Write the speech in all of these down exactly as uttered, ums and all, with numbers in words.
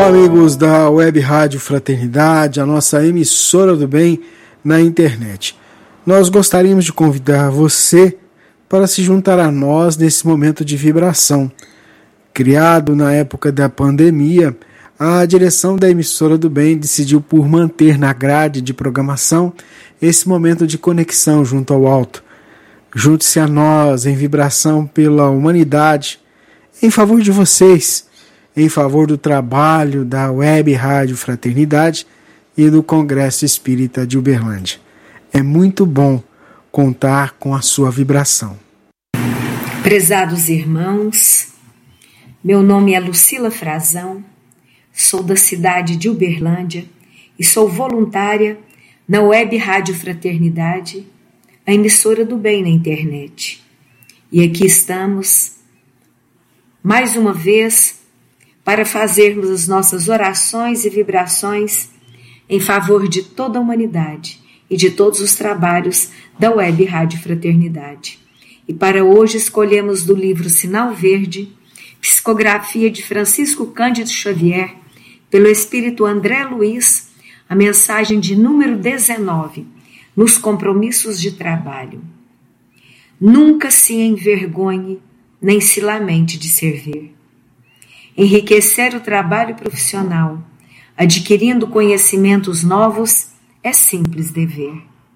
amigos da Web Rádio Fraternidade, a nossa emissora do bem na internet. Nós gostaríamos de convidar você para se juntar a nós nesse momento de vibração. Criado na época da pandemia, a direção da emissora do bem decidiu por manter na grade de programação esse momento de conexão junto ao alto. Junte-se a nós em vibração pela humanidade, em favor de vocês, em favor do trabalho da Web Rádio Fraternidade e do Congresso Espírita de Uberlândia. É muito bom contar com a sua vibração. Prezados irmãos, meu nome é Lucila Frazão, sou da cidade de Uberlândia e sou voluntária na Web Rádio Fraternidade, a emissora do bem na internet. E aqui estamos, mais uma vez, para fazermos as nossas orações e vibrações em favor de toda a humanidade e de todos os trabalhos da Web Rádio Fraternidade. E para hoje escolhemos do livro Sinal Verde, psicografia de Francisco Cândido Xavier, pelo Espírito André Luiz, a mensagem de número dezenove, nos compromissos de trabalho. Nunca se envergonhe, nem se lamente de servir. Enriquecer o trabalho profissional, adquirindo conhecimentos novos, é simples dever.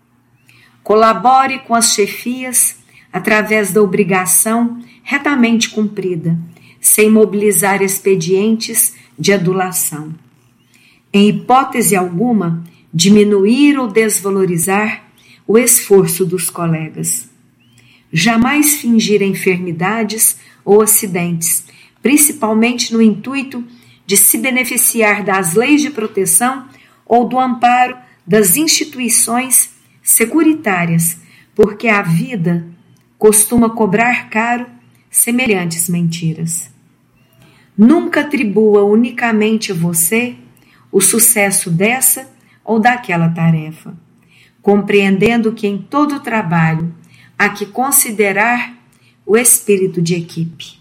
Colabore com as chefias através da obrigação retamente cumprida, sem mobilizar expedientes de adulação. Em hipótese alguma, diminuir ou desvalorizar o esforço dos colegas. Jamais fingir enfermidades ou acidentes, principalmente no intuito de se beneficiar das leis de proteção ou do amparo das instituições securitárias, porque a vida costuma cobrar caro semelhantes mentiras. Nunca atribua unicamente a você o sucesso dessa ou daquela tarefa, compreendendo que em todo trabalho há que considerar o espírito de equipe.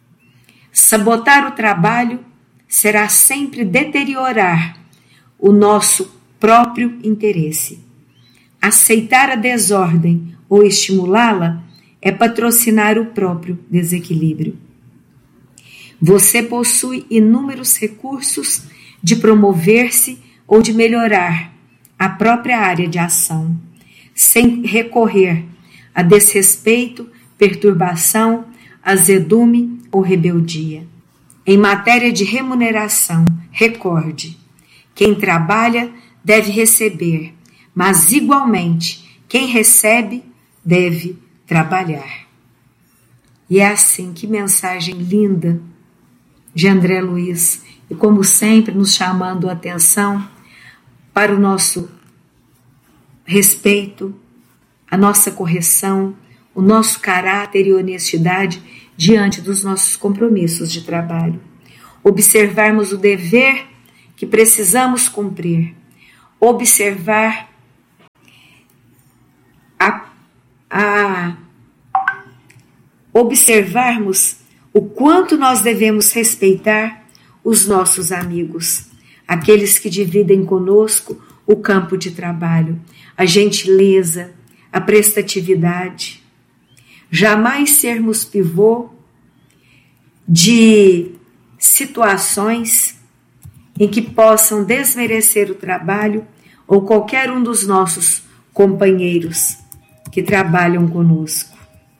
Sabotar o trabalho será sempre deteriorar o nosso próprio interesse. Aceitar a desordem ou estimulá-la é patrocinar o próprio desequilíbrio. Você possui inúmeros recursos de promover-se ou de melhorar a própria área de ação, sem recorrer a desrespeito, perturbação, azedume ou rebeldia. Em matéria de remuneração, recorde: quem trabalha deve receber, mas igualmente quem recebe deve trabalhar. E é assim, que mensagem linda de André Luiz, e como sempre nos chamando a atenção para o nosso respeito, a nossa correção, o nosso caráter e honestidade diante dos nossos compromissos de trabalho. Observarmos o dever que precisamos cumprir, observar a, a observarmos o quanto nós devemos respeitar os nossos amigos, aqueles que dividem conosco o campo de trabalho, a gentileza, a prestatividade. Jamais sermos pivô de situações em que possam desmerecer o trabalho ou qualquer um dos nossos companheiros que trabalham conosco.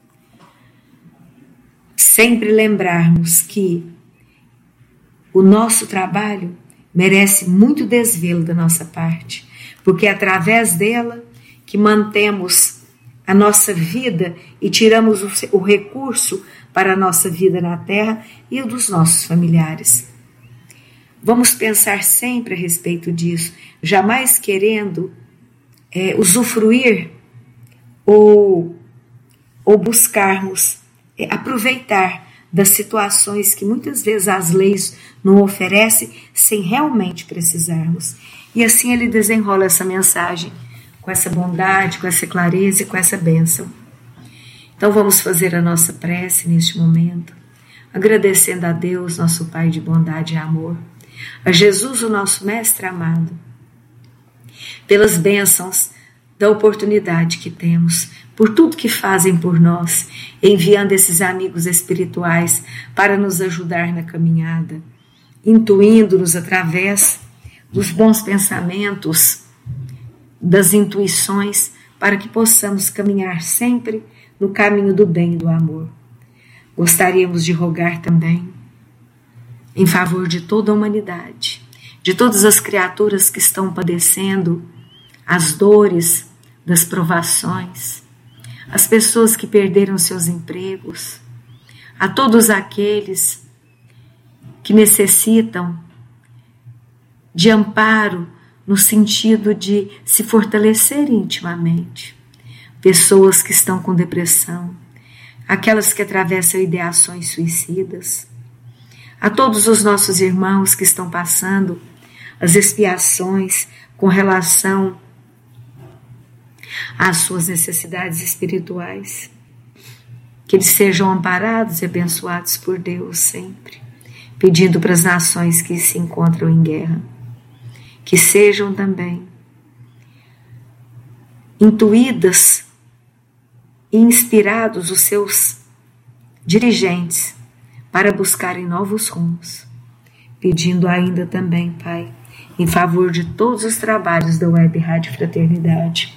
Sempre lembrarmos que o nosso trabalho merece muito desvelo da nossa parte, porque é através dela que mantemos a nossa vida e tiramos o, o recurso para a nossa vida na Terra e o dos nossos familiares. Vamos pensar sempre a respeito disso, jamais querendo é, usufruir ou, ou buscarmos é, aproveitar das situações que muitas vezes as leis não oferecem sem realmente precisarmos. E assim ele desenrola essa mensagem com essa bondade, com essa clareza e com essa bênção. Então vamos fazer a nossa prece neste momento, agradecendo a Deus, nosso Pai de bondade e amor, a Jesus, o nosso Mestre amado, pelas bênçãos da oportunidade que temos, por tudo que fazem por nós, enviando esses amigos espirituais para nos ajudar na caminhada, intuindo-nos através dos bons pensamentos, das intuições, para que possamos caminhar sempre no caminho do bem e do amor. Gostaríamos de rogar também em favor de toda a humanidade, de todas as criaturas que estão padecendo as dores das provações, as pessoas que perderam seus empregos, a todos aqueles que necessitam de amparo no sentido de se fortalecer intimamente, pessoas que estão com depressão, aquelas que atravessam ideações suicidas, a todos os nossos irmãos que estão passando as expiações com relação às suas necessidades espirituais, que eles sejam amparados e abençoados por Deus sempre, pedindo para as nações que se encontram em guerra, que sejam também intuídas e inspirados os seus dirigentes para buscarem novos rumos, pedindo ainda também, Pai, em favor de todos os trabalhos da Web Rádio Fraternidade,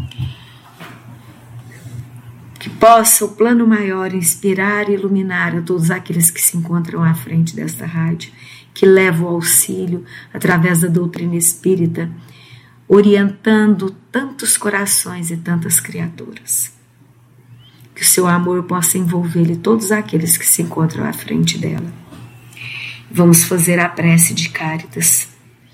que possa o plano maior inspirar e iluminar a todos aqueles que se encontram à frente desta rádio, que leva o auxílio através da doutrina espírita, orientando tantos corações e tantas criaturas. Que o seu amor possa envolver todos aqueles que se encontram à frente dela. Vamos fazer a prece de Cáritas.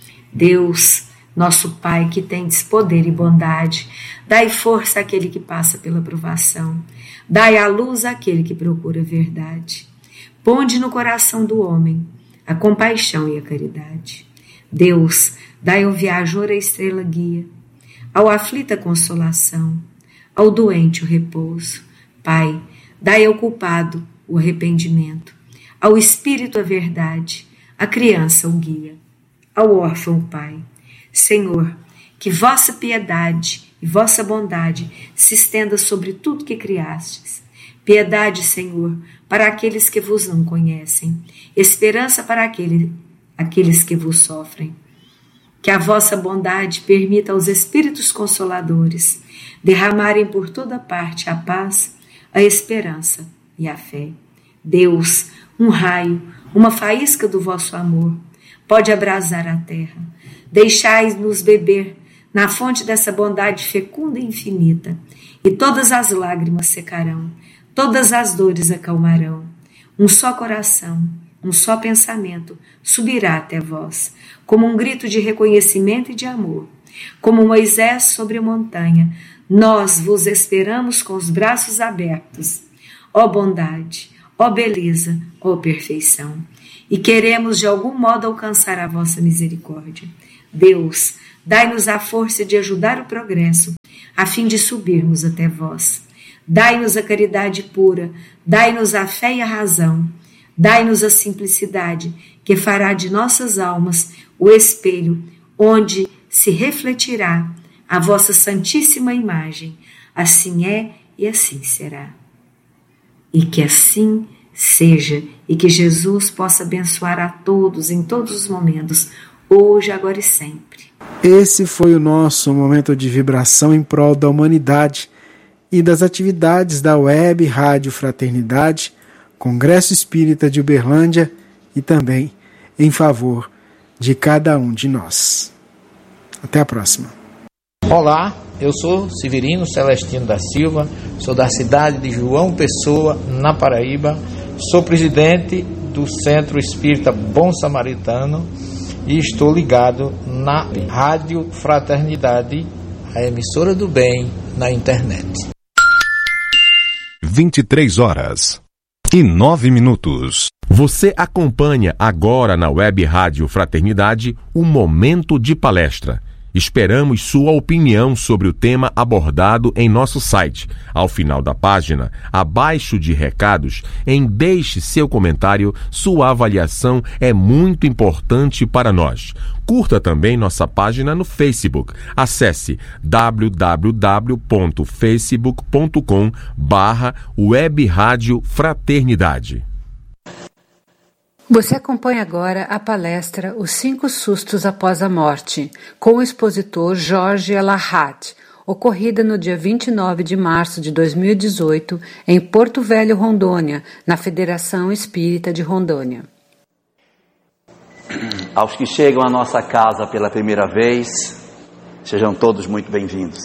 Deus, nosso Pai, que tendes poder e bondade, dai força àquele que passa pela provação, dai a luz àquele que procura a verdade. Ponde no coração do homem a compaixão e a caridade. Deus, dai ao viajor a estrela guia, ao aflito a consolação, ao doente o repouso. Pai, dai ao culpado o arrependimento, ao espírito a verdade, à criança o guia, ao órfão o Pai. Senhor, que vossa piedade e vossa bondade se estenda sobre tudo que criastes. Piedade, Senhor, para aqueles que vos não conhecem, esperança para aquele, aqueles que vos sofrem. Que a vossa bondade permita aos Espíritos Consoladores derramarem por toda parte a paz, a esperança e a fé. Deus, um raio, uma faísca do vosso amor, pode abrasar a terra. Deixai-nos beber na fonte dessa bondade fecunda e infinita, e todas as lágrimas secarão, todas as dores acalmarão. Um só coração, um só pensamento subirá até vós, como um grito de reconhecimento e de amor. Como Moisés sobre a montanha, nós vos esperamos com os braços abertos. Ó bondade, ó beleza, ó perfeição. E queremos de algum modo alcançar a vossa misericórdia. Deus, dai-nos a força de ajudar o progresso, a fim de subirmos até vós. Dai-nos a caridade pura, dai-nos a fé e a razão. Dai-nos a simplicidade, que fará de nossas almas o espelho, onde se refletirá a vossa santíssima imagem. Assim é e assim será. E que assim seja, e que Jesus possa abençoar a todos em todos os momentos, hoje, agora e sempre. Esse foi o nosso momento de vibração em prol da humanidade e das atividades da Web Rádio Fraternidade, Congresso Espírita de Uberlândia, e também em favor de cada um de nós. Até a próxima. Olá, eu sou Severino Celestino da Silva, sou da cidade de João Pessoa, na Paraíba, sou presidente do Centro Espírita Bom Samaritano e estou ligado na Rádio Fraternidade, a emissora do bem na internet. vinte e três horas e nove minutos. Você acompanha agora na Web Rádio Fraternidade o Momento de Palestra. Esperamos sua opinião sobre o tema abordado em nosso site. Ao final da página, abaixo de recados, em deixe seu comentário. Sua avaliação é muito importante para nós. Curta também nossa página no Facebook. Acesse w w w ponto facebook ponto com barra web rádio fraternidade. Você acompanha agora a palestra Os Cinco Sustos Após a Morte, com o expositor Jorge Elahat, ocorrida no dia vinte e nove de março de dois mil e dezoito, em Porto Velho, Rondônia, na Federação Espírita de Rondônia. Aos que chegam à nossa casa pela primeira vez, sejam todos muito bem-vindos.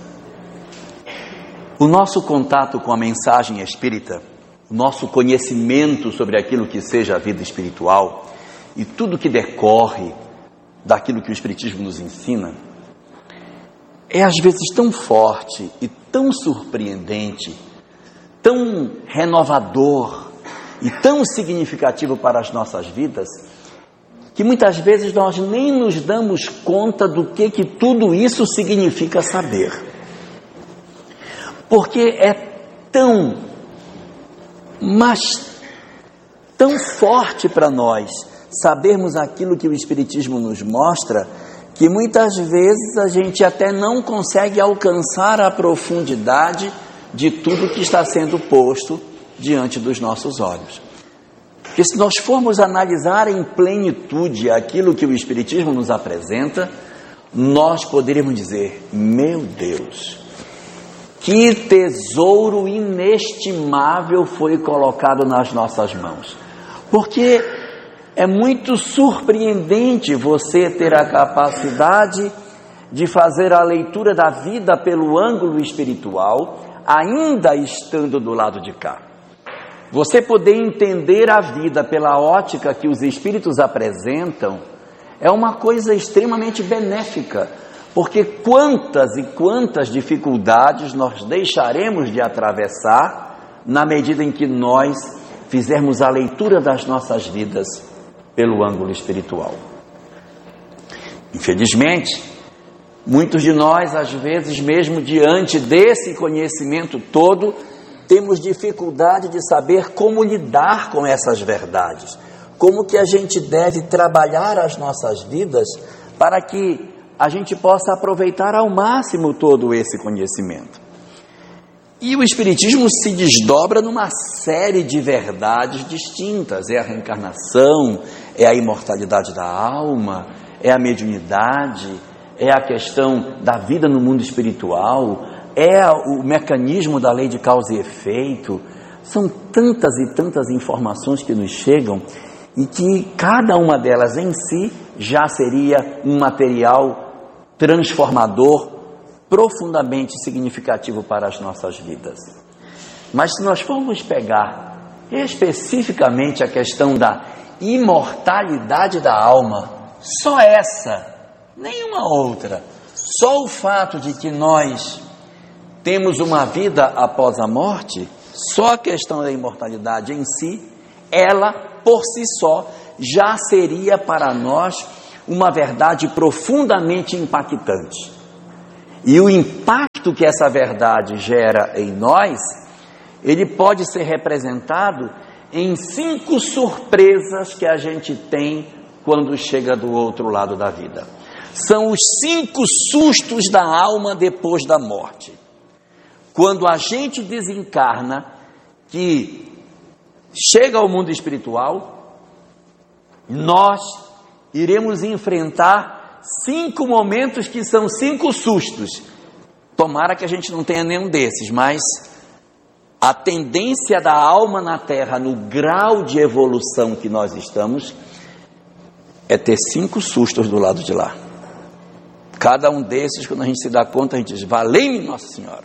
O nosso contato com a mensagem espírita, o nosso conhecimento sobre aquilo que seja a vida espiritual e tudo que decorre daquilo que o Espiritismo nos ensina, é às vezes tão forte e tão surpreendente, tão renovador e tão significativo para as nossas vidas, que muitas vezes nós nem nos damos conta do que, que tudo isso significa saber. Porque é tão mas tão forte para nós sabermos aquilo que o Espiritismo nos mostra, que muitas vezes a gente até não consegue alcançar a profundidade de tudo que está sendo posto diante dos nossos olhos. Porque se nós formos analisar em plenitude aquilo que o Espiritismo nos apresenta, nós poderíamos dizer: meu Deus, que tesouro inestimável foi colocado nas nossas mãos. Porque é muito surpreendente você ter a capacidade de fazer a leitura da vida pelo ângulo espiritual, ainda estando do lado de cá. Você poder entender a vida pela ótica que os espíritos apresentam é uma coisa extremamente benéfica. Porque quantas e quantas dificuldades nós deixaremos de atravessar na medida em que nós fizermos a leitura das nossas vidas pelo ângulo espiritual. Infelizmente, muitos de nós, às vezes, mesmo diante desse conhecimento todo, temos dificuldade de saber como lidar com essas verdades, como que a gente deve trabalhar as nossas vidas para que a gente possa aproveitar ao máximo todo esse conhecimento. E o Espiritismo se desdobra numa série de verdades distintas. É a reencarnação, é a imortalidade da alma, é a mediunidade, é a questão da vida no mundo espiritual, é o mecanismo da lei de causa e efeito. São tantas e tantas informações que nos chegam e que cada uma delas em si já seria um material transformador, profundamente significativo para as nossas vidas. Mas se nós formos pegar especificamente a questão da imortalidade da alma, só essa, nenhuma outra, só o fato de que nós temos uma vida após a morte, só a questão da imortalidade em si, ela por si só já seria para nós uma verdade profundamente impactante. E o impacto que essa verdade gera em nós, ele pode ser representado em cinco surpresas que a gente tem quando chega do outro lado da vida. São os cinco sustos da alma depois da morte. Quando a gente desencarna, que chega ao mundo espiritual, nós iremos enfrentar cinco momentos que são cinco sustos. Tomara que a gente não tenha nenhum desses, mas a tendência da alma na Terra, no grau de evolução que nós estamos, é ter cinco sustos do lado de lá. Cada um desses, quando a gente se dá conta, a gente diz: valei-me Nossa Senhora.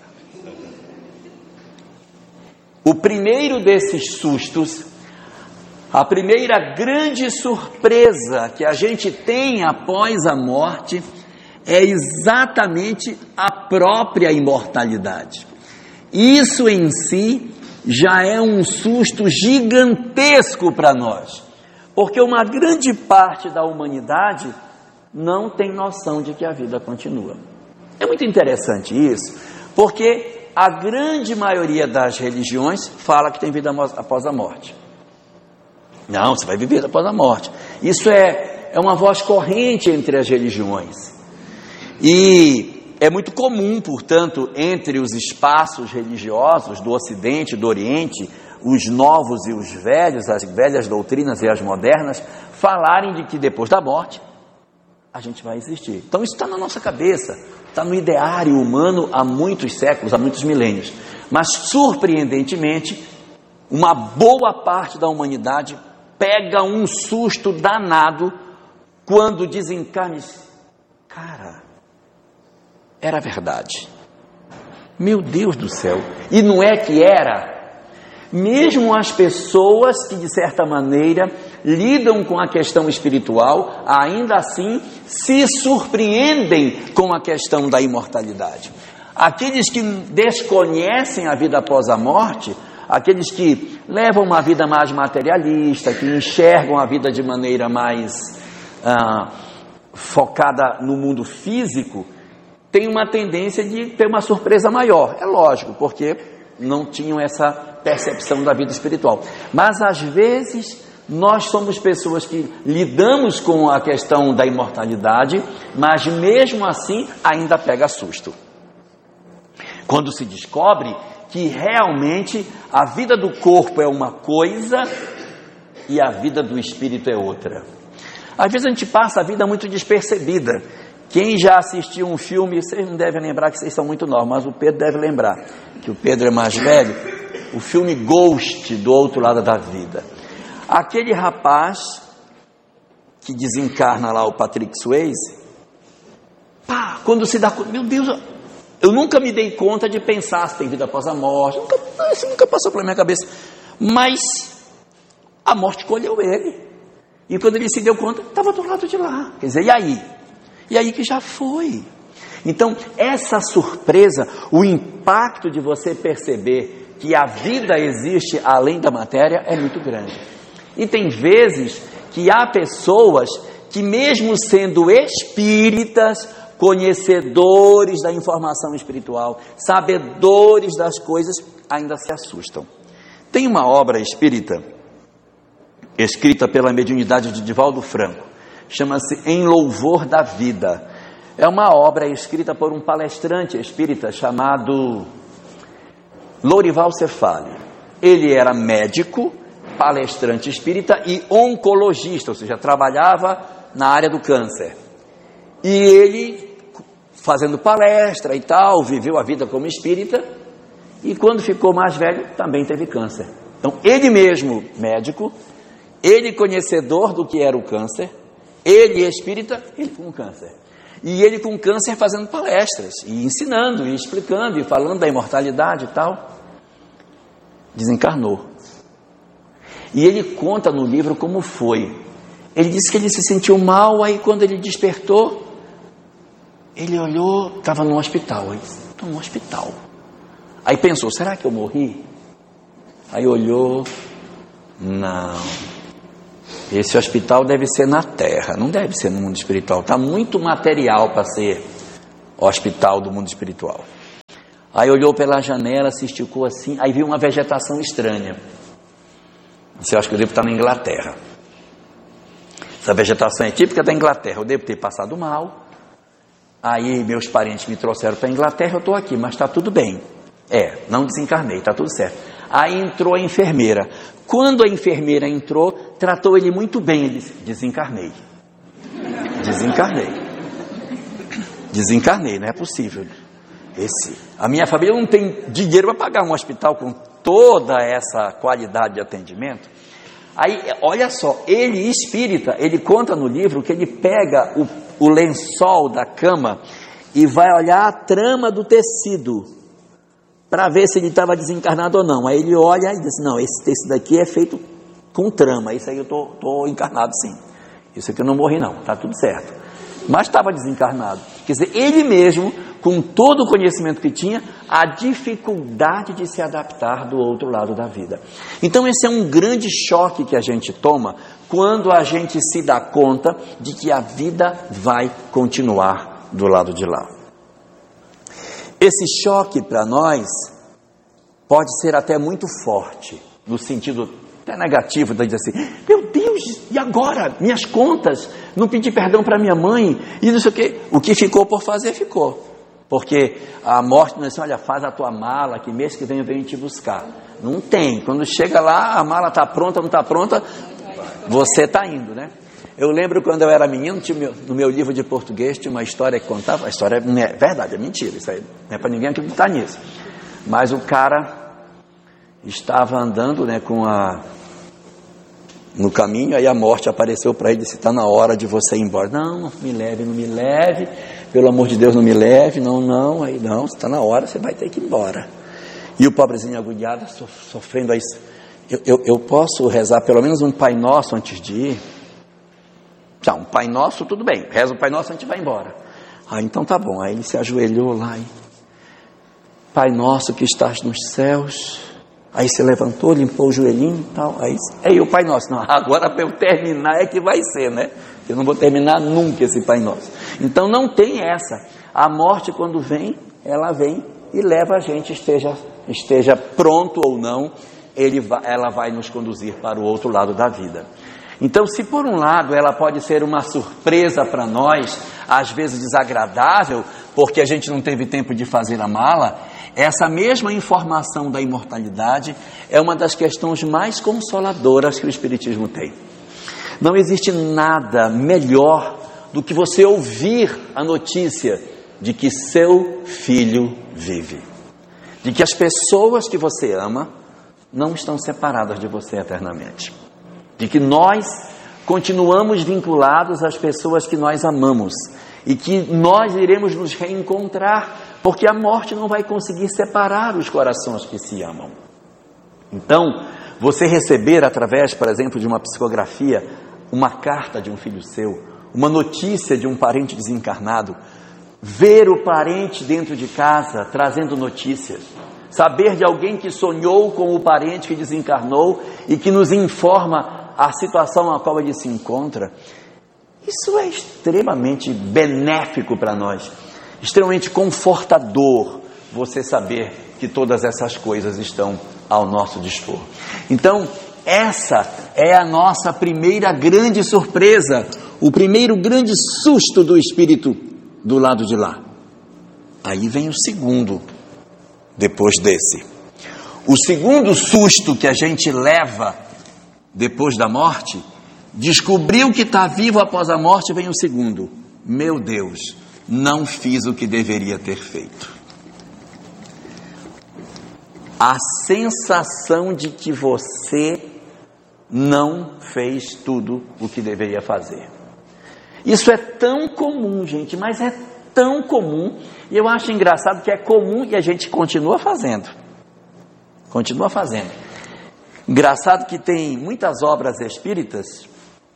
O primeiro desses sustos, a primeira grande surpresa que a gente tem após a morte, é exatamente a própria imortalidade. Isso em si já é um susto gigantesco para nós, porque uma grande parte da humanidade não tem noção de que a vida continua. É muito interessante isso, porque a grande maioria das religiões fala que tem vida após a morte. Não, você vai viver após a morte. Isso é, é uma voz corrente entre as religiões. E é muito comum, portanto, entre os espaços religiosos do Ocidente e do Oriente, os novos e os velhos, as velhas doutrinas e as modernas, falarem de que depois da morte a gente vai existir. Então isso está na nossa cabeça, está no ideário humano há muitos séculos, há muitos milênios. Mas, surpreendentemente, uma boa parte da humanidade pega um susto danado quando desencarna. Cara, era verdade. Meu Deus do céu. E não é que era. Mesmo as pessoas que, de certa maneira, lidam com a questão espiritual, ainda assim se surpreendem com a questão da imortalidade. Aqueles que desconhecem a vida após a morte, aqueles que levam uma vida mais materialista, que enxergam a vida de maneira mais ah, focada no mundo físico, têm uma tendência de ter uma surpresa maior. É lógico, porque não tinham essa percepção da vida espiritual. Mas às vezes nós somos pessoas que lidamos com a questão da imortalidade, mas mesmo assim ainda pega susto. Quando se descobre que realmente a vida do corpo é uma coisa e a vida do espírito é outra. Às vezes a gente passa a vida muito despercebida. Quem já assistiu um filme, vocês não devem lembrar que vocês são muito novos, mas o Pedro deve lembrar, que o Pedro é mais velho, o filme Ghost, Do Outro Lado da Vida. Aquele rapaz que desencarna lá, o Patrick Swayze, pá, quando se dá conta, meu Deus, eu nunca me dei conta de pensar se tem vida após a morte, nunca, isso nunca passou pela minha cabeça, mas a morte colheu ele, e quando ele se deu conta, estava do lado de lá, quer dizer, e aí? E aí que já foi. Então, essa surpresa, o impacto de você perceber que a vida existe além da matéria é muito grande. E tem vezes que há pessoas que, mesmo sendo espíritas, conhecedores da informação espiritual, sabedores das coisas, ainda se assustam. Tem uma obra espírita, escrita pela mediunidade de Divaldo Franco, chama-se Em Louvor da Vida. É uma obra escrita por um palestrante espírita chamado Lorival Cefali. Ele era médico, palestrante espírita e oncologista, ou seja, trabalhava na área do câncer. E ele, fazendo palestra e tal, viveu a vida como espírita, e quando ficou mais velho, também teve câncer. Então, ele mesmo, médico, ele conhecedor do que era o câncer, ele espírita, ele com câncer. E ele com câncer fazendo palestras, e ensinando, e explicando, e falando da imortalidade e tal. Desencarnou. E ele conta no livro como foi. Ele disse que ele se sentiu mal, aí quando ele despertou, ele olhou, estava no hospital. Ele disse, estou no hospital. Aí pensou, será que eu morri? Aí olhou, não. Esse hospital deve ser na Terra, não deve ser no mundo espiritual. Está muito material para ser hospital do mundo espiritual. Aí olhou pela janela, se esticou assim, aí viu uma vegetação estranha. Você acha que eu devo estar na Inglaterra? Essa vegetação é típica da Inglaterra, eu devo ter passado mal. Aí meus parentes me trouxeram para a Inglaterra, eu estou aqui, mas está tudo bem. É, não desencarnei, está tudo certo. Aí entrou a enfermeira. Quando a enfermeira entrou, tratou ele muito bem. Ele disse, desencarnei. Desencarnei. Desencarnei, não é possível. Esse, a minha família não tem dinheiro para pagar um hospital com toda essa qualidade de atendimento. Aí, olha só, ele espírita, ele conta no livro que ele pega o, o lençol da cama e vai olhar a trama do tecido para ver se ele estava desencarnado ou não. Aí ele olha e diz, não, esse tecido aqui é feito com trama, isso aí eu estou encarnado sim. Isso aqui eu não morri não, está tudo certo. Mas estava desencarnado. Quer dizer, ele mesmo, com todo o conhecimento que tinha, a dificuldade de se adaptar do outro lado da vida. Então esse é um grande choque que a gente toma quando a gente se dá conta de que a vida vai continuar do lado de lá. Esse choque para nós pode ser até muito forte, no sentido até negativo, de dizer assim, meu Deus, e agora? Minhas contas, não pedi perdão para minha mãe, e não sei o quê. O que ficou por fazer, ficou. Porque a morte não é assim, olha, faz a tua mala, que mês que vem eu venho te buscar. Não tem. Quando chega lá, a mala está pronta, não está pronta, você está indo, né? Eu lembro quando eu era menino, tinha meu, no meu livro de português, tinha uma história que contava, a história não é verdade, é mentira, isso aí não é para ninguém acreditar nisso. Mas o cara estava andando, né, com a, no caminho, aí a morte apareceu para ele e disse, está na hora de você ir embora. Não, não me leve, não me leve, pelo amor de Deus, não me leve, não, não, aí não, está na hora, você vai ter que ir embora. E o pobrezinho agoniado, sofrendo isso, eu, eu, eu posso rezar pelo menos um Pai Nosso antes de ir? Já, um Pai Nosso, tudo bem, reza o Pai Nosso, a gente vai embora. Ah, então tá bom, aí ele se ajoelhou lá e, Pai Nosso que estás nos céus, aí se levantou, limpou o joelhinho e tal, aí, aí o Pai Nosso, não, agora para eu terminar é que vai ser, né? Eu não vou terminar nunca esse Pai Nosso. Então não tem essa, a morte quando vem, ela vem e leva a gente, esteja, esteja pronto ou não, ele vai, ela vai nos conduzir para o outro lado da vida. Então, se por um lado ela pode ser uma surpresa para nós, às vezes desagradável, porque a gente não teve tempo de fazer a mala, essa mesma informação da imortalidade é uma das questões mais consoladoras que o Espiritismo tem. Não existe nada melhor do que você ouvir a notícia de que seu filho vive, de que as pessoas que você ama não estão separadas de você eternamente, de que nós continuamos vinculados às pessoas que nós amamos e que nós iremos nos reencontrar, porque a morte não vai conseguir separar os corações que se amam. Então, você receber através, por exemplo, de uma psicografia, uma carta de um filho seu, uma notícia de um parente desencarnado, ver o parente dentro de casa trazendo notícias, saber de alguém que sonhou com o parente que desencarnou e que nos informa a situação na qual ele se encontra, isso é extremamente benéfico para nós, extremamente confortador, você saber que todas essas coisas estão ao nosso dispor. Então, essa é a nossa primeira grande surpresa, o primeiro grande susto do espírito do lado de lá. Aí vem o segundo, depois desse. O segundo susto que a gente leva depois da morte, descobriu que está vivo após a morte, vem o segundo. Meu Deus, não fiz o que deveria ter feito. A sensação de que você não fez tudo o que deveria fazer. Isso é tão comum, gente, mas é tão comum, e eu acho engraçado que é comum e a gente continua fazendo. Continua fazendo. Engraçado que tem muitas obras espíritas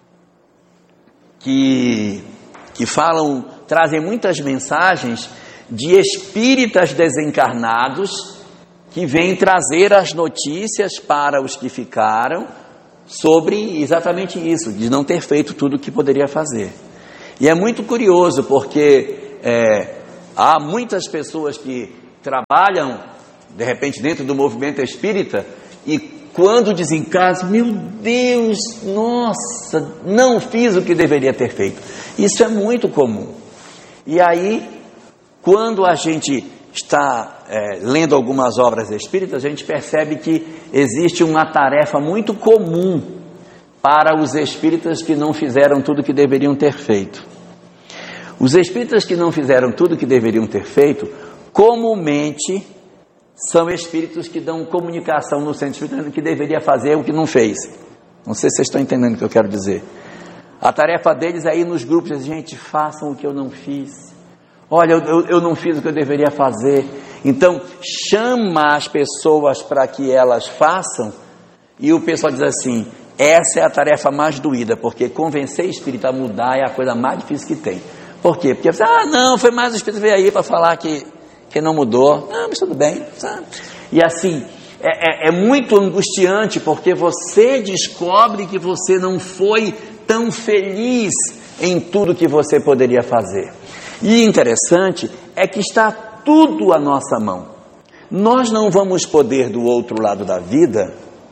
que, que falam, trazem muitas mensagens de espíritas desencarnados que vêm trazer as notícias para os que ficaram sobre exatamente isso, de não ter feito tudo o que poderia fazer. E é muito curioso porque é, há muitas pessoas que trabalham de repente dentro do movimento espírita e quando desencarnam, meu Deus, nossa, não fiz o que deveria ter feito. Isso é muito comum. E aí, quando a gente está é, lendo algumas obras espíritas, a gente percebe que existe uma tarefa muito comum para os espíritas que não fizeram tudo o que deveriam ter feito. Os espíritas que não fizeram tudo o que deveriam ter feito, comumente são espíritos que dão comunicação no centro espírita que deveria fazer o que não fez. Não sei se vocês estão entendendo o que eu quero dizer. A tarefa deles é ir nos grupos e dizer, gente, façam o que eu não fiz. Olha, eu, eu não fiz o que eu deveria fazer. Então, chama as pessoas para que elas façam e o pessoal diz assim, essa é a tarefa mais doída, porque convencer espírita a mudar é a coisa mais difícil que tem. Por quê? Porque, ah, não, foi mais o Espírito veio aí para falar que, que não mudou. Não, mas tudo bem. Sabe? E assim, é, é, é muito angustiante, porque você descobre que você não foi tão feliz em tudo que você poderia fazer. E interessante é que está tudo à nossa mão. Nós não vamos poder, do outro lado da vida,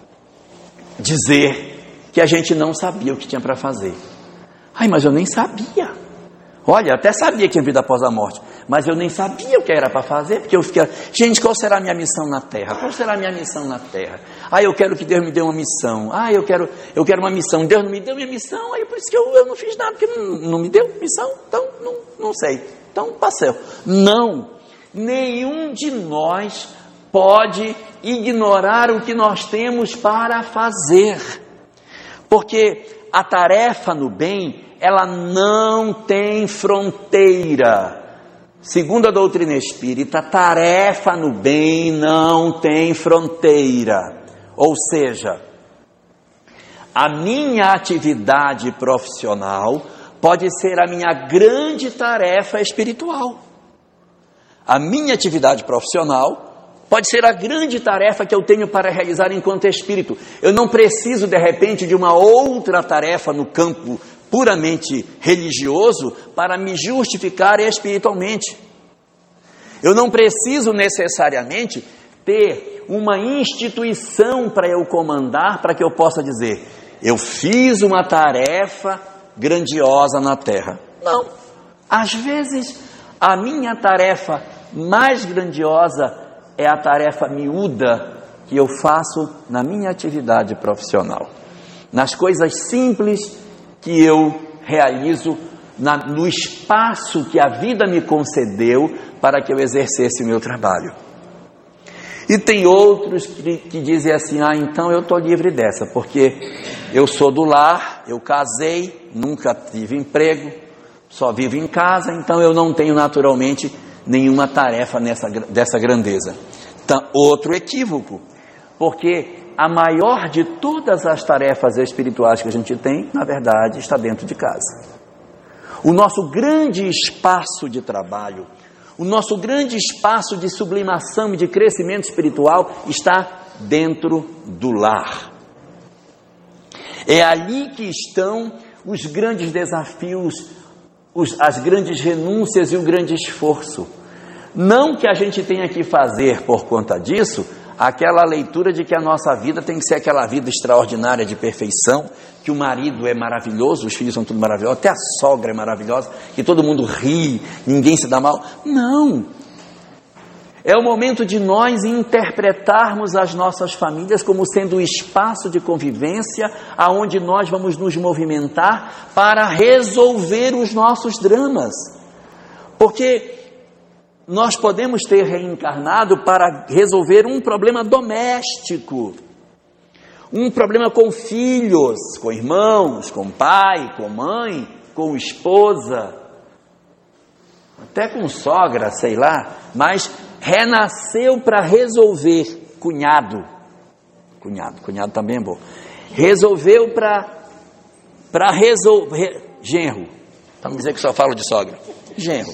dizer que a gente não sabia o que tinha para fazer. Ai, mas eu nem sabia. Olha, eu até sabia que tinha vida após a morte, mas eu nem sabia o que era para fazer, porque eu fiquei, gente, qual será a minha missão na Terra? Qual será a minha missão na Terra? Ah, eu quero que Deus me dê uma missão. Ah, eu quero, eu quero uma missão. Deus não me deu minha missão, aí por isso que eu, eu não fiz nada, porque não, não me deu missão, então não, não sei. Então, passei. Não, nenhum de nós pode ignorar o que nós temos para fazer, porque a tarefa no bem, ela não tem fronteira. Segundo a doutrina espírita, a tarefa no bem não tem fronteira. Ou seja, a minha atividade profissional pode ser a minha grande tarefa espiritual. A minha atividade profissional pode ser a grande tarefa que eu tenho para realizar enquanto espírito. Eu não preciso, de repente, de uma outra tarefa no campo puramente religioso para me justificar espiritualmente. Eu não preciso necessariamente ter uma instituição para eu comandar, para que eu possa dizer, eu fiz uma tarefa grandiosa na terra. Não. Às vezes, a minha tarefa mais grandiosa é a tarefa miúda que eu faço na minha atividade profissional. Nas coisas simples que eu realizo na, no espaço que a vida me concedeu para que eu exercesse o meu trabalho. E tem outros que, que dizem assim, ah, então eu estou livre dessa, porque eu sou do lar, eu casei, nunca tive emprego, só vivo em casa, então eu não tenho naturalmente nenhuma tarefa nessa, dessa grandeza. Então, outro equívoco, porque a maior de todas as tarefas espirituais que a gente tem, na verdade, está dentro de casa. O nosso grande espaço de trabalho, o nosso grande espaço de sublimação e de crescimento espiritual está dentro do lar. É ali que estão os grandes desafios, os, as grandes renúncias e o grande esforço. Não que a gente tenha que fazer por conta disso aquela leitura de que a nossa vida tem que ser aquela vida extraordinária de perfeição, que o marido é maravilhoso, os filhos são tudo maravilhosos, até a sogra é maravilhosa, que todo mundo ri, ninguém se dá mal. Não! É o momento de nós interpretarmos as nossas famílias como sendo o espaço de convivência aonde nós vamos nos movimentar para resolver os nossos dramas. Porque nós podemos ter reencarnado para resolver um problema doméstico, um problema com filhos, com irmãos, com pai, com mãe, com esposa, até com sogra, sei lá, mas renasceu para resolver, cunhado, cunhado, cunhado também é bom, resolveu para, para resolver, genro, para não dizer que só falo de sogra, genro,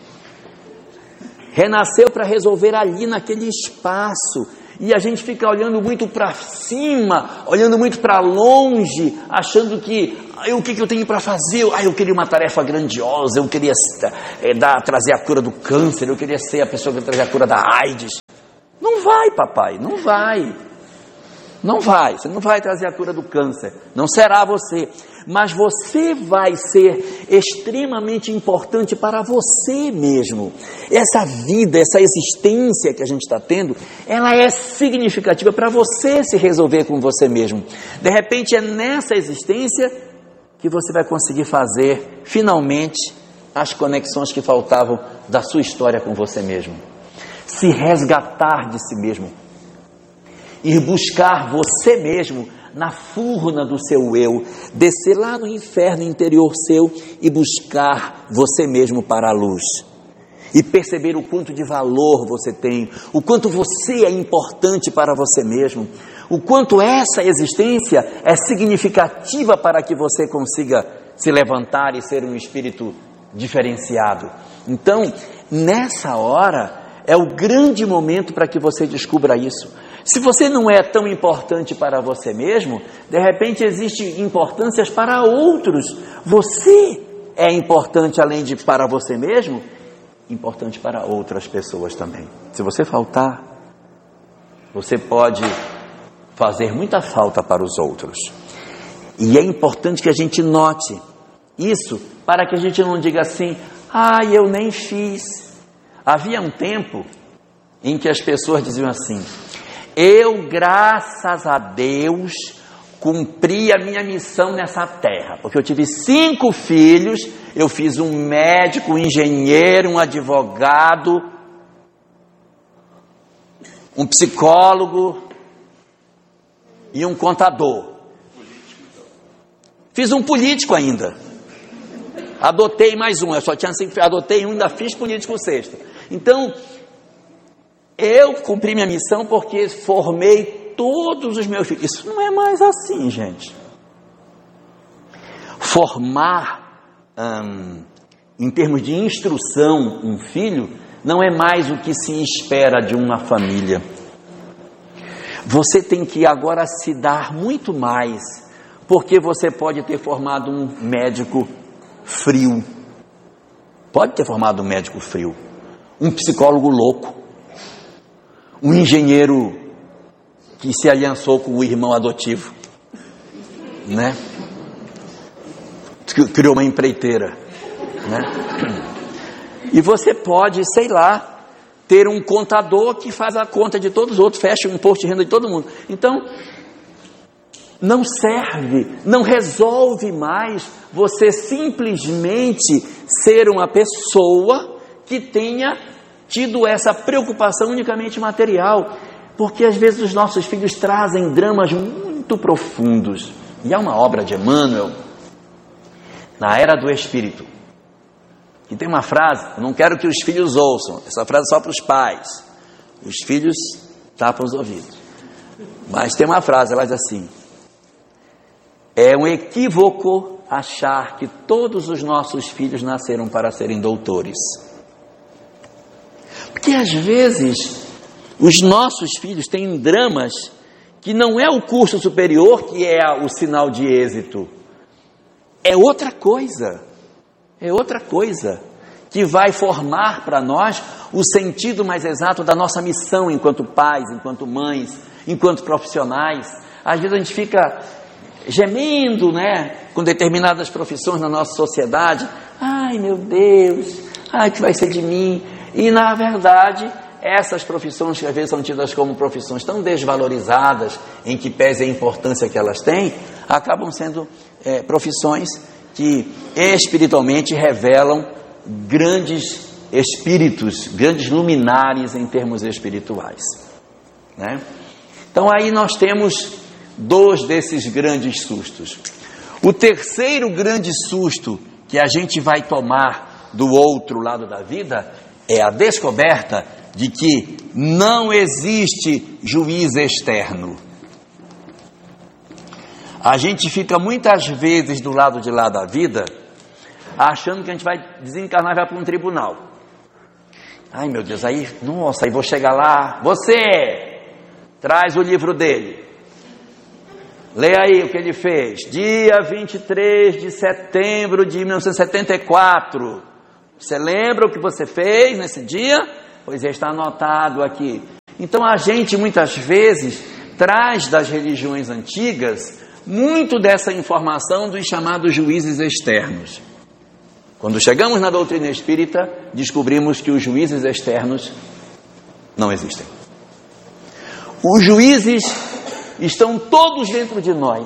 renasceu para resolver ali naquele espaço, e a gente fica olhando muito para cima, olhando muito para longe, achando que, ah, o que, que eu tenho para fazer? Ah, eu queria uma tarefa grandiosa, eu queria é, dar, trazer a cura do câncer, eu queria ser a pessoa que trazer a cura da AIDS. Não vai, papai, não vai. Não vai, você não vai trazer a cura do câncer, não será você, mas você vai ser extremamente importante para você mesmo. Essa vida, essa existência que a gente está tendo, ela é significativa para você se resolver com você mesmo. De repente é nessa existência que você vai conseguir fazer, finalmente, as conexões que faltavam da sua história com você mesmo. Se resgatar de si mesmo. Ir buscar você mesmo na furna do seu eu, descer lá no inferno interior seu e buscar você mesmo para a luz. E perceber o quanto de valor você tem, o quanto você é importante para você mesmo, o quanto essa existência é significativa para que você consiga se levantar e ser um espírito diferenciado. Então, nessa hora, é o grande momento para que você descubra isso. Se você não é tão importante para você mesmo, de repente existem importâncias para outros. Você é importante além de para você mesmo, importante para outras pessoas também. Se você faltar, você pode fazer muita falta para os outros. E é importante que a gente note isso, para que a gente não diga assim, ah, eu nem fiz. Havia um tempo em que as pessoas diziam assim, eu, graças a Deus, cumpri a minha missão nessa terra, porque eu tive cinco filhos, eu fiz um médico, um engenheiro, um advogado, um psicólogo e um contador. Fiz um político ainda. Adotei mais um, eu só tinha cinco, adotei um, ainda fiz político sexto. Então, eu cumpri minha missão porque formei todos os meus filhos. Isso não é mais assim, gente. Formar, hum, em termos de instrução, um filho, não é mais o que se espera de uma família. Você tem que agora se dar muito mais, porque você pode ter formado um médico frio. Pode ter formado um médico frio. Um psicólogo louco. Um engenheiro que se aliançou com o irmão adotivo, né? Criou uma empreiteira, né? E você pode, sei lá, ter um contador que faz a conta de todos os outros, fecha o imposto de renda de todo mundo. Então, não serve, não resolve mais você simplesmente ser uma pessoa que tenha tido essa preocupação unicamente material, porque às vezes os nossos filhos trazem dramas muito profundos. E há uma obra de Emmanuel, Na Era do Espírito, que tem uma frase, eu não quero que os filhos ouçam, essa frase é só para os pais, os filhos tapam os ouvidos, mas tem uma frase, ela diz assim, é um equívoco achar que todos os nossos filhos nasceram para serem doutores. Porque às vezes os nossos filhos têm dramas que não é o curso superior que é o sinal de êxito. É outra coisa. É outra coisa que vai formar para nós o sentido mais exato da nossa missão enquanto pais, enquanto mães, enquanto profissionais. Às vezes a gente fica gemendo, né, com determinadas profissões na nossa sociedade. Ai, meu Deus, ai, o que vai ser de mim? E, na verdade, essas profissões que às vezes são tidas como profissões tão desvalorizadas, em que pese a importância que elas têm, acabam sendo é, profissões que espiritualmente revelam grandes espíritos, grandes luminares em termos espirituais, né? Então aí nós temos dois desses grandes sustos. O terceiro grande susto que a gente vai tomar do outro lado da vida é a descoberta de que não existe juiz externo. A gente fica muitas vezes do lado de lá da vida, achando que a gente vai desencarnar e vai para um tribunal. Ai, meu Deus, aí, nossa, aí vou chegar lá, você, traz o livro dele. Lê aí o que ele fez. Dia vinte e três de setembro de mil novecentos e setenta e quatro. Você lembra o que você fez nesse dia? Pois está anotado aqui. Então a gente muitas vezes traz das religiões antigas muito dessa informação dos chamados juízes externos. Quando chegamos na doutrina espírita, descobrimos que os juízes externos não existem. Os juízes estão todos dentro de nós.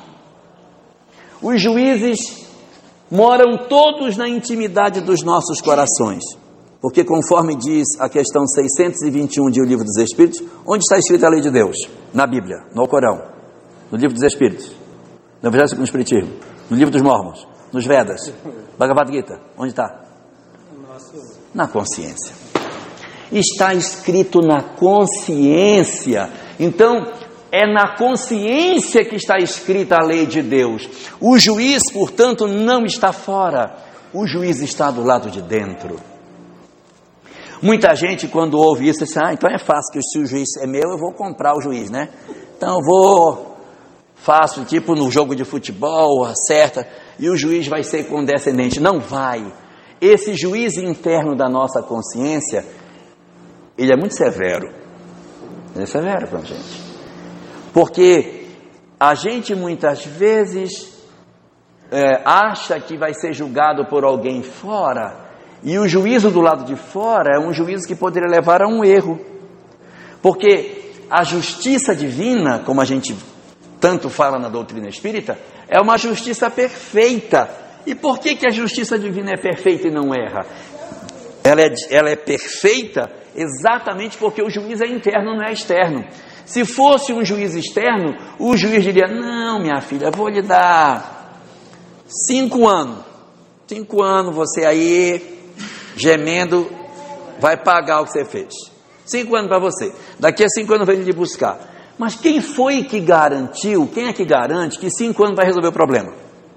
Os juízes moram todos na intimidade dos nossos corações. Porque conforme diz a questão seiscentos e vinte e um de O Livro dos Espíritos, onde está escrita a lei de Deus? Na Bíblia, no Alcorão, no Livro dos Espíritos, no Evangelho segundo o Espiritismo, no Livro dos Mormons, nos Vedas, Bhagavad Gita, onde está? Na consciência. Está escrito na consciência. Então, é na consciência que está escrita a lei de Deus. O juiz, portanto, não está fora. O juiz está do lado de dentro. Muita gente, quando ouve isso, diz, ah, então é fácil, que se o juiz é meu, eu vou comprar o juiz, né? Então eu vou, faço tipo no jogo de futebol, acerta, e o juiz vai ser condescendente. Não vai. Esse juiz interno da nossa consciência, ele é muito severo. Ele é severo com a gente. Porque a gente muitas vezes é, acha que vai ser julgado por alguém fora, e o juízo do lado de fora é um juízo que poderia levar a um erro. Porque a justiça divina, como a gente tanto fala na doutrina espírita, é uma justiça perfeita. E por que que a justiça divina é perfeita e não erra? Ela é, ela é perfeita exatamente porque o juiz é interno, não é externo. Se fosse um juiz externo, o juiz diria, não, minha filha, vou lhe dar cinco anos. Cinco anos você aí, gemendo, vai pagar o que você fez. Cinco anos para você. Daqui a cinco anos vem lhe buscar. Mas quem foi que garantiu, quem é que garante que cinco anos vai resolver o problema?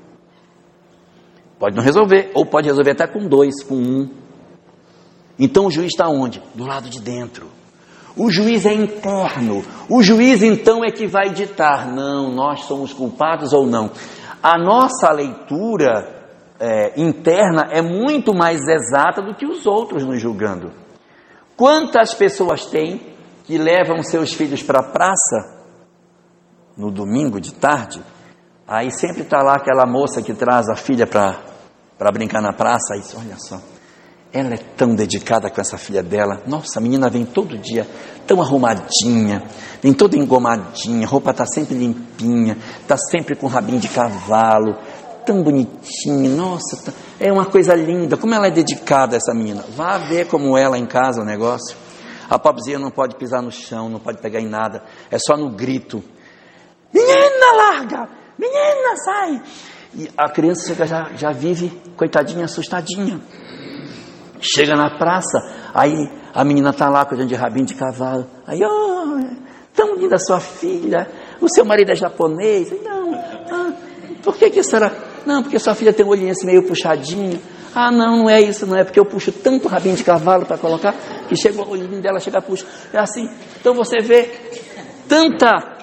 Pode não resolver, ou pode resolver até com dois, com um. Então o juiz está onde? Do lado de dentro. O juiz é interno. O juiz então é que vai ditar, não, nós somos culpados ou não. A nossa leitura é, interna é muito mais exata do que os outros nos julgando. Quantas pessoas tem que levam seus filhos para a praça no domingo de tarde, aí sempre está lá aquela moça que traz a filha para para brincar na praça, aí olha só, ela é tão dedicada com essa filha dela, nossa, a menina vem todo dia tão arrumadinha, vem toda engomadinha, a roupa está sempre limpinha, está sempre com rabinho de cavalo, tão bonitinha, nossa, tá, é uma coisa linda, como ela é dedicada essa menina. Vá ver como ela em casa o negócio. A pobrezinha não pode pisar no chão, não pode pegar em nada, é só no grito, menina larga, menina sai. E a criança chega, já, já vive, coitadinha, assustadinha. Chega na praça, aí a menina está lá cuidando de rabinho de cavalo. Aí, oh, tão linda sua filha, o seu marido é japonês. Não, ah, por que que será? Não, porque sua filha tem um olhinho assim meio puxadinho. Ah, não, não é isso, não é porque eu puxo tanto rabinho de cavalo para colocar, que chega o olhinho dela, chega a puxa. É assim, então você vê tanta...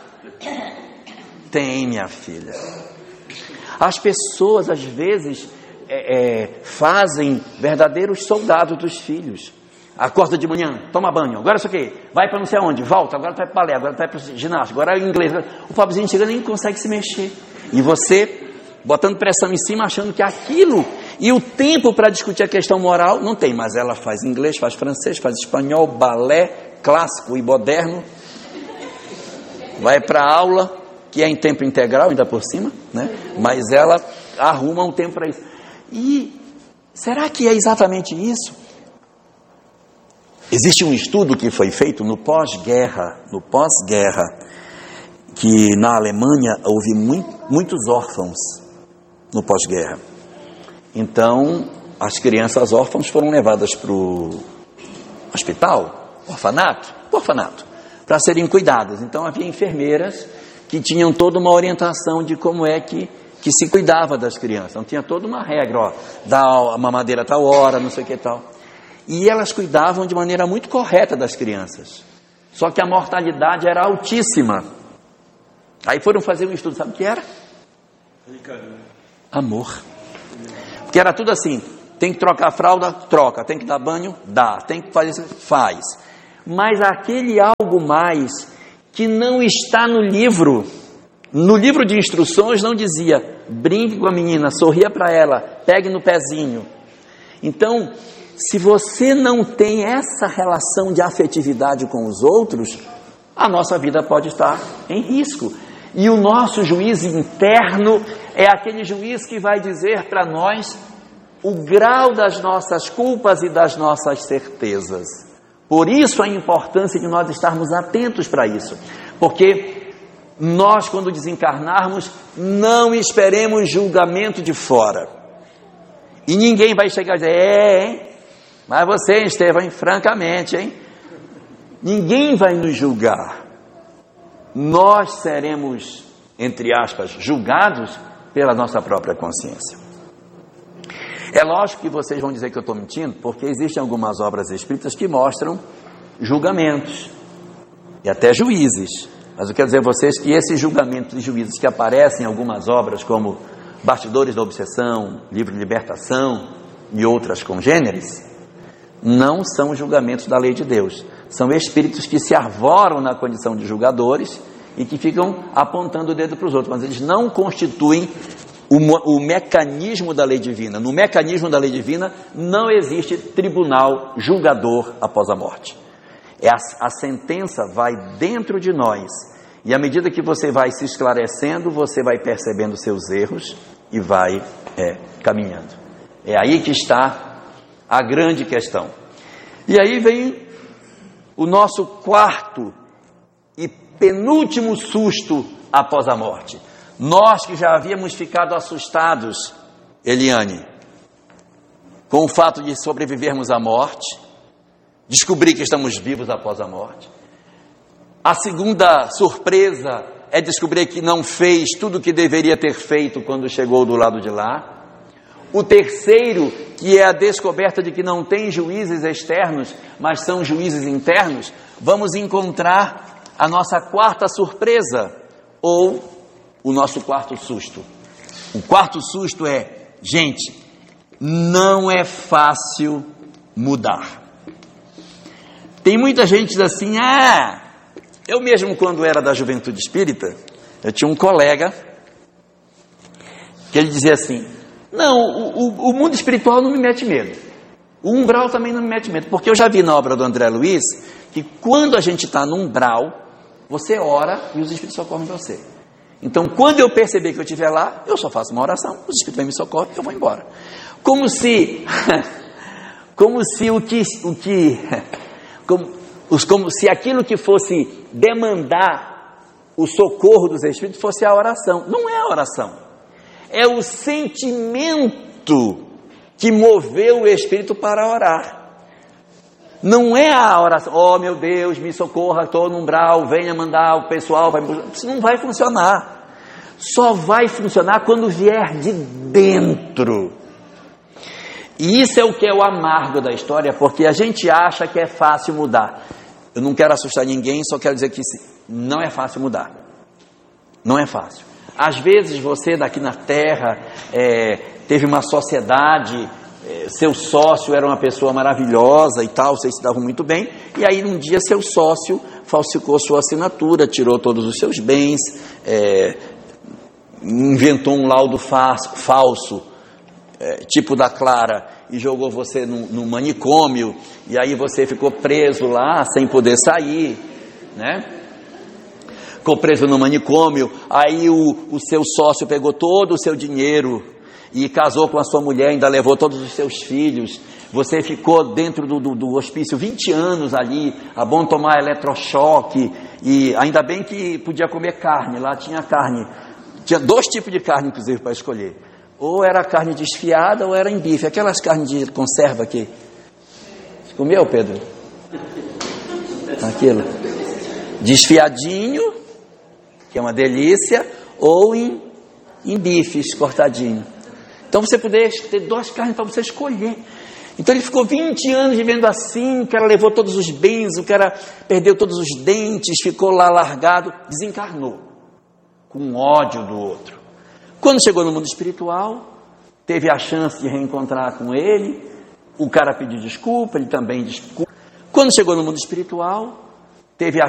Tem, minha filha. As pessoas, às vezes, é, é, fazem verdadeiros soldados dos filhos. Acorda de manhã, toma banho, agora isso aqui, vai para não sei aonde, volta, agora vai para balé, agora vai para ginástica, agora é o inglês. O pobrezinho chega nem consegue se mexer. E você, botando pressão em cima, achando que aquilo, e o tempo para discutir a questão moral, não tem. Mas ela faz inglês, faz francês, faz espanhol, balé, clássico e moderno. Vai para a aula, que é em tempo integral, ainda por cima, né? Mas ela arruma um tempo para isso. E será que é exatamente isso? Existe um estudo que foi feito no pós-guerra, no pós-guerra, que na Alemanha houve muito, muitos órfãos no pós-guerra. Então, as crianças órfãs foram levadas para o hospital, orfanato, orfanato, para serem cuidadas. Então, havia enfermeiras que tinham toda uma orientação de como é que, que se cuidava das crianças. Então, tinha toda uma regra, ó, dá a mamadeira a tal hora, não sei o que tal. E elas cuidavam de maneira muito correta das crianças. Só que a mortalidade era altíssima. Aí foram fazer um estudo, sabe o que era? Amor. Porque era tudo assim, tem que trocar a fralda, troca, tem que dar banho, dá, tem que fazer isso, faz. Mas aquele algo mais que não está no livro, no livro de instruções não dizia, brinque com a menina, sorria para ela, pegue no pezinho. Então, se você não tem essa relação de afetividade com os outros, a nossa vida pode estar em risco. E o nosso juiz interno é aquele juiz que vai dizer para nós o grau das nossas culpas e das nossas certezas. Por isso a importância de nós estarmos atentos para isso. Porque nós, quando desencarnarmos, não esperemos julgamento de fora. E ninguém vai chegar e dizer, é, hein? Mas você, Estevão, hein? Francamente, hein? Ninguém vai nos julgar. Nós seremos, entre aspas, julgados pela nossa própria consciência. É lógico que vocês vão dizer que eu estou mentindo, porque existem algumas obras espíritas que mostram julgamentos e até juízes. Mas eu quero dizer a vocês que esses julgamentos e juízes que aparecem em algumas obras, como Bastidores da Obsessão, Livro de Libertação e outras congêneres, não são julgamentos da lei de Deus. São espíritos que se arvoram na condição de julgadores e que ficam apontando o dedo para os outros, mas eles não constituem o, o mecanismo da lei divina. No mecanismo da lei divina não existe tribunal julgador após a morte. É a, a sentença vai dentro de nós, e à medida que você vai se esclarecendo, você vai percebendo seus erros e vai é, caminhando. É aí que está a grande questão. E aí vem o nosso quarto e penúltimo susto após a morte. Nós que já havíamos ficado assustados, Eliane, com o fato de sobrevivermos à morte, descobrir que estamos vivos após a morte. A segunda surpresa é descobrir que não fez tudo o que deveria ter feito quando chegou do lado de lá. O terceiro, que é a descoberta de que não tem juízes externos, mas são juízes internos. Vamos encontrar a nossa quarta surpresa, ou o nosso quarto susto. O quarto susto é, gente, não é fácil mudar. Tem muita gente que diz assim, ah, eu mesmo quando era da Juventude Espírita, eu tinha um colega que ele dizia assim, não, o, o, o mundo espiritual não me mete medo, o umbral também não me mete medo, porque eu já vi na obra do André Luiz, que quando a gente está no umbral, você ora e os espíritos socorrem você. Então quando eu perceber que eu estiver lá, eu só faço uma oração, os espíritos vêm me socorrem e eu vou embora. Como se, como se o que... O que Como, os, como se aquilo que fosse demandar o socorro dos espíritos fosse a oração. Não é a oração, é o sentimento que moveu o espírito para orar. Não é a oração, oh meu Deus, me socorra, estou no umbral, venha mandar o pessoal, vai... isso não vai funcionar. Só vai funcionar quando vier de dentro. E isso é o que é o amargo da história, porque a gente acha que é fácil mudar. Eu não quero assustar ninguém, só quero dizer que não é fácil mudar. Não é fácil. Às vezes você daqui na Terra é, teve uma sociedade, é, seu sócio era uma pessoa maravilhosa e tal, vocês se davam muito bem, e aí um dia seu sócio falsificou sua assinatura, tirou todos os seus bens, é, inventou um laudo falso, É, tipo da Clara, e jogou você no, no manicômio, e aí você ficou preso lá, sem poder sair, né? Ficou preso no manicômio, aí o, o seu sócio pegou todo o seu dinheiro, e casou com a sua mulher, ainda levou todos os seus filhos, você ficou dentro do, do, do hospício vinte anos ali, a bom tomar eletrochoque, e ainda bem que podia comer carne, lá tinha carne, tinha dois tipos de carne inclusive para escolher, ou era carne desfiada ou era em bife, aquelas carnes de conserva aqui. Você comeu, Pedro? Aquilo. Desfiadinho, que é uma delícia, ou em, em bifes cortadinho. Então você poderia ter duas carnes para você escolher. Então ele ficou vinte anos vivendo assim, o cara levou todos os bens, o cara perdeu todos os dentes, ficou lá largado, desencarnou, com ódio do outro. Quando chegou no mundo espiritual, teve a chance de reencontrar com ele, o cara pediu desculpa, ele também desculpa. Quando chegou no mundo espiritual, teve a